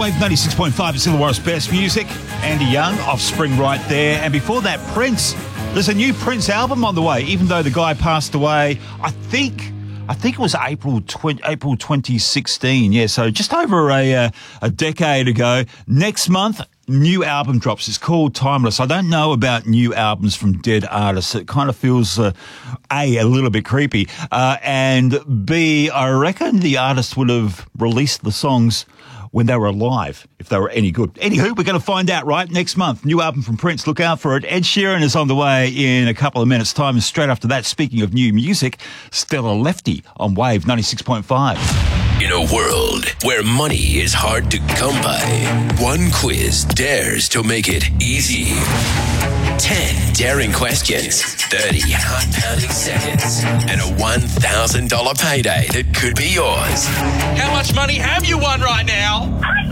Wave 96.5 is Illawarra's best music. Andy Young, Offspring right there. And before that, Prince. There's a new Prince album on the way, even though the guy passed away, I think it was April 2016. Yeah, so just over a decade ago. Next month, new album drops. It's called Timeless. I don't know about new albums from dead artists. It kind of feels, A, a little bit creepy, and B, I reckon the artist would have released the songs when they were alive, if they were any good. Anywho, we're going to find out, right, next month. New album from Prince. Look out for it. Ed Sheeran is on the way in a couple of minutes' time. And straight after that, speaking of new music, Stella Lefty on Wave 96.5. In a world where money is hard to come by, one quiz dares to make it easy. 10 daring questions, 30 heart-pounding seconds, and a $1,000 payday that could be yours. How much money have you won right now?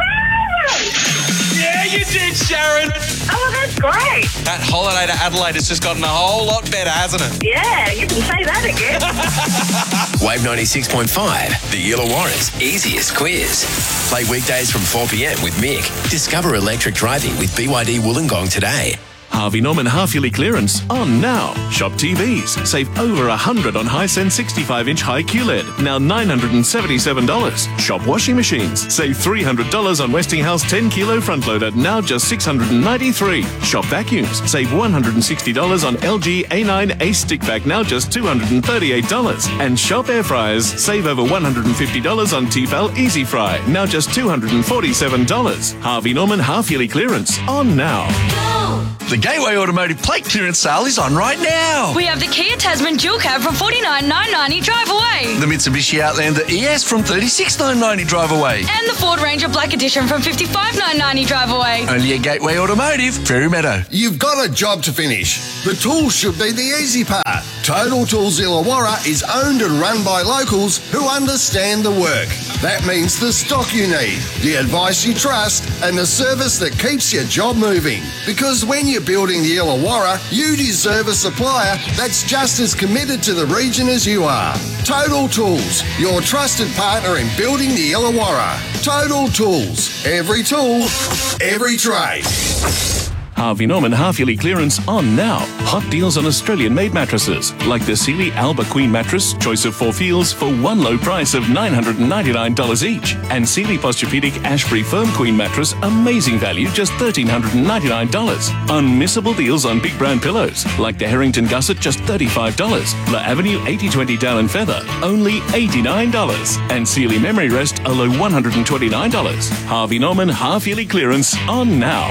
Yeah, you did, Sharon. Oh, that's great. That holiday to Adelaide has just gotten a whole lot better, hasn't it? Yeah, you can say that again. Wave 96.5, the Illawarra's easiest quiz. Play weekdays from 4 p.m. with Mick. Discover electric driving with BYD Wollongong today. Harvey Norman half-yearly clearance on now. Shop TVs. Save over $100 on Hisense 65-inch high QLED. Now $977. Shop washing machines. Save $300 on Westinghouse 10-kilo front loader. Now just $693. Shop vacuums. Save $160 on LG A9 Ace stick vac. Now just $238. And shop air fryers. Save over $150 on Tefal Easy Fry. Now just $247. Harvey Norman half-yearly clearance on now. The Gateway Automotive plate clearance sale is on right now. We have the Kia Tasman dual cab from $49,990 drive away. The Mitsubishi Outlander ES from $36,990 drive away. And the Ford Ranger Black Edition from $55,990 drive away. Only at Gateway Automotive, Fairy Meadow. You've got a job to finish. The tools should be the easy part. Total Tools Illawarra is owned and run by locals who understand the work. That means the stock you need, the advice you trust, and the service that keeps your job moving. Because when you're building the Illawarra, you deserve a supplier that's just as committed to the region as you are. Total Tools, your trusted partner in building the Illawarra. Total Tools, every tool, every trade. Harvey Norman half-yearly clearance on now. Hot deals on Australian-made mattresses, like the Sealy Alba Queen mattress, choice of 4 feels for one low price of $999 each. And Sealy Posturepedic Ashbury Firm Queen mattress, amazing value, just $1,399. Unmissable deals on big brand pillows, like the Harrington Gusset, just $35. La Avenue 8020 Down and Feather, only $89. And Sealy Memory Rest, a low $129. Harvey Norman half-yearly clearance on now.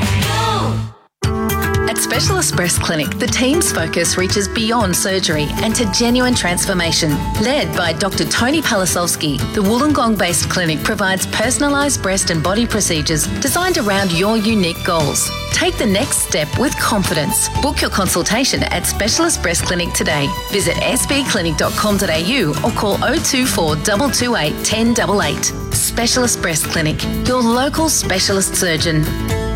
At Specialist Breast Clinic, the team's focus reaches beyond surgery and to genuine transformation. Led by Dr. Tony Palasolski, the Wollongong-based clinic provides personalised breast and body procedures designed around your unique goals. Take the next step with confidence. Book your consultation at Specialist Breast Clinic today. Visit sbclinic.com.au or call 024 228 1088. Specialist Breast Clinic, your local specialist surgeon.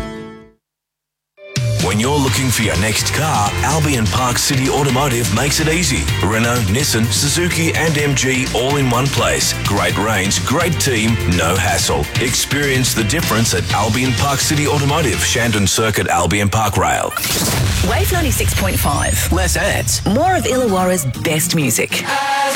When you're looking for your next car, Albion Park City Automotive makes it easy. Renault, Nissan, Suzuki and MG all in one place. Great range, great team, no hassle. Experience the difference at Albion Park City Automotive, Shandon Circuit, Albion Park Rail. Wave 96.5. Less ads. More of Illawarra's best music.